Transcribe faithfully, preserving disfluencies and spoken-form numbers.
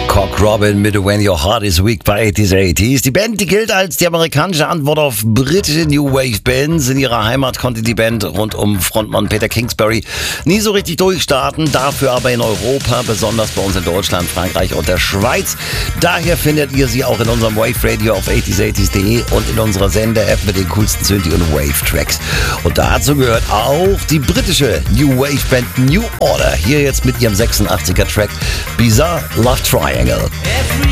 Cock Robin mit When Your Heart Is Weak bei achtziger achtziger. Die Band, die gilt als die amerikanische Antwort auf britische New Wave Bands. In ihrer Heimat konnte die Band rund um Frontmann Peter Kingsbury nie so richtig durchstarten. Dafür aber in Europa, besonders bei uns in Deutschland, Frankreich und der Schweiz. Daher findet ihr sie auch in unserem Wave Radio auf achtziger achtziger punkt de und in unserer Sender-App mit den coolsten Synthi- und Wave-Tracks. Und dazu gehört auch die britische New Wave Band New Order. Hier jetzt mit ihrem sechsundachtziger Track Bizarre Love Triangle.